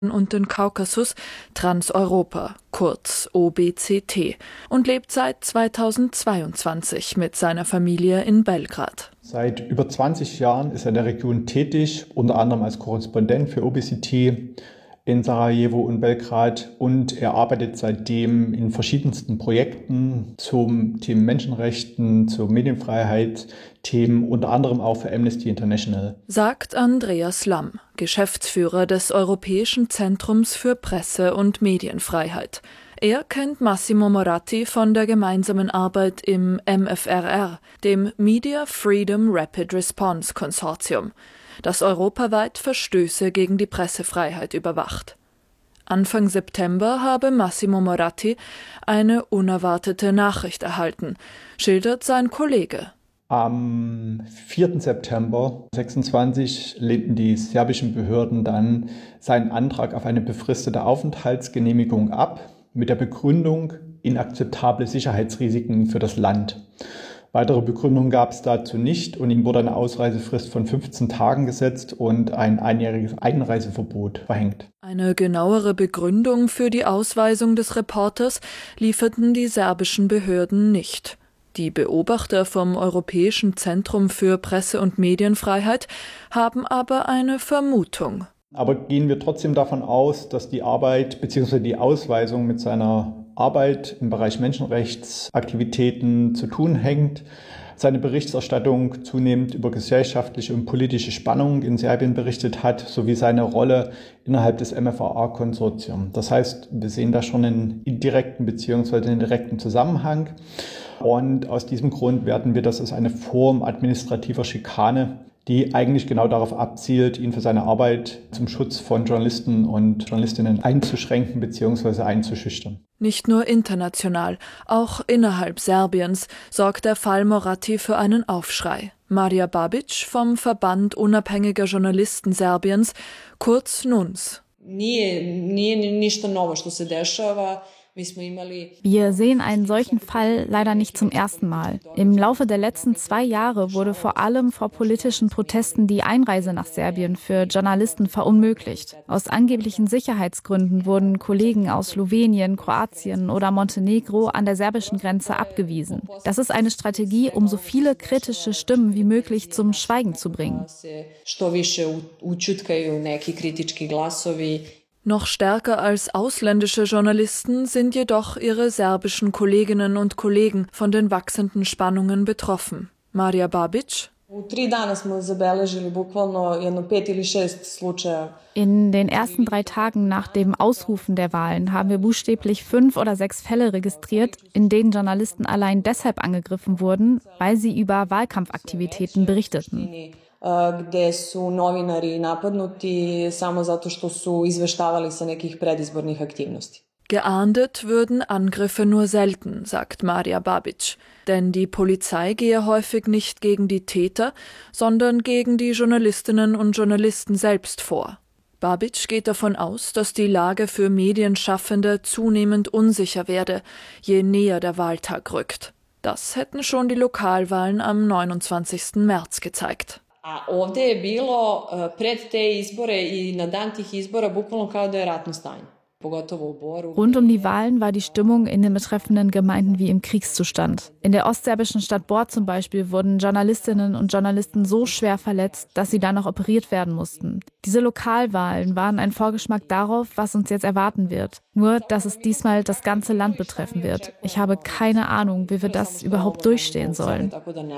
und den Kaukasus, Transeuropa, kurz OBCT, und lebt seit 2022 mit seiner Familie in Belgrad. Seit über 20 Jahren ist er in der Region tätig, unter anderem als Korrespondent für OBCT in Sarajevo und Belgrad, und er arbeitet seitdem in verschiedensten Projekten zum Thema Menschenrechten, zur Medienfreiheit, Themen unter anderem auch für Amnesty International. Sagt Andreas Lamm, Geschäftsführer des Europäischen Zentrums für Presse- und Medienfreiheit. Er kennt Massimo Moratti von der gemeinsamen Arbeit im MFRR, dem Media Freedom Rapid Response Consortium, das europaweit Verstöße gegen die Pressefreiheit überwacht. Anfang September habe Massimo Moratti eine unerwartete Nachricht erhalten, schildert sein Kollege. Am 4. September 2026 lehnten die serbischen Behörden dann seinen Antrag auf eine befristete Aufenthaltsgenehmigung ab, mit der Begründung inakzeptable Sicherheitsrisiken für das Land. Weitere Begründungen gab es dazu nicht und ihm wurde eine Ausreisefrist von 15 Tagen gesetzt und ein einjähriges Einreiseverbot verhängt. Eine genauere Begründung für die Ausweisung des Reporters lieferten die serbischen Behörden nicht. Die Beobachter vom Europäischen Zentrum für Presse- und Medienfreiheit haben aber eine Vermutung. Aber gehen wir trotzdem davon aus, dass die Arbeit bzw. die Ausweisung mit seiner Arbeit im Bereich Menschenrechtsaktivitäten zu tun hängt. Seine Berichterstattung zunehmend über gesellschaftliche und politische Spannungen in Serbien berichtet hat, sowie seine Rolle innerhalb des MFRA-Konsortiums. Das heißt, wir sehen da schon einen indirekten bzw. einen direkten Zusammenhang. Und aus diesem Grund werten wir das als eine Form administrativer Schikane, die eigentlich genau darauf abzielt, ihn für seine Arbeit zum Schutz von Journalisten und Journalistinnen einzuschränken bzw. einzuschüchtern. Nicht nur international, auch innerhalb Serbiens sorgt der Fall Moratti für einen Aufschrei. Marija Babić vom Verband unabhängiger Journalisten Serbiens, kurz NUNS. Wir sehen einen solchen Fall leider nicht zum ersten Mal. Im Laufe der letzten 2 Jahre wurde vor allem vor politischen Protesten die Einreise nach Serbien für Journalisten verunmöglicht. Aus angeblichen Sicherheitsgründen wurden Kollegen aus Slowenien, Kroatien oder Montenegro an der serbischen Grenze abgewiesen. Das ist eine Strategie, um so viele kritische Stimmen wie möglich zum Schweigen zu bringen. Noch stärker als ausländische Journalisten sind jedoch ihre serbischen Kolleginnen und Kollegen von den wachsenden Spannungen betroffen. Marija Babić: In den ersten 3 Tagen nach dem Ausrufen der Wahlen haben wir buchstäblich 5 oder 6 Fälle registriert, in denen Journalisten allein deshalb angegriffen wurden, weil sie über Wahlkampfaktivitäten berichteten. Gde su novinari napadnuti samo zato što su izveštavali sa nekih predizbornih aktivnosti. Geahndet würden Angriffe nur selten, sagt Marija Babić, denn die Polizei gehe häufig nicht gegen die Täter, sondern gegen die Journalistinnen und Journalisten selbst vor. Babić geht davon aus, dass die Lage für Medienschaffende zunehmend unsicher werde, je näher der Wahltag rückt. Das hätten schon die Lokalwahlen am 29. März gezeigt. A ovdje je bilo pred te izbore i na dan tih izbora bukvalno kao da je ratno stanje. Rund um die Wahlen war die Stimmung in den betreffenden Gemeinden wie im Kriegszustand. In der ostserbischen Stadt Bor zum Beispiel wurden Journalistinnen und Journalisten so schwer verletzt, dass sie dann noch operiert werden mussten. Diese Lokalwahlen waren ein Vorgeschmack darauf, was uns jetzt erwarten wird. Nur, dass es diesmal das ganze Land betreffen wird. Ich habe keine Ahnung, wie wir das überhaupt durchstehen sollen.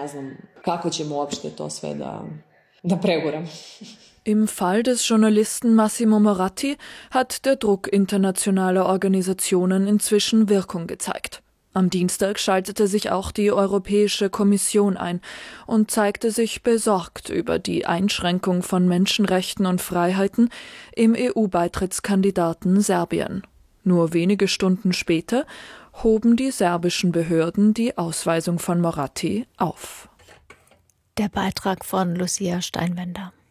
Im Fall des Journalisten Massimo Moratti hat der Druck internationaler Organisationen inzwischen Wirkung gezeigt. Am Dienstag schaltete sich auch die Europäische Kommission ein und zeigte sich besorgt über die Einschränkung von Menschenrechten und Freiheiten im EU-Beitrittskandidaten Serbien. Nur wenige Stunden später hoben die serbischen Behörden die Ausweisung von Moratti auf. Der Beitrag von Lucia Steinwender.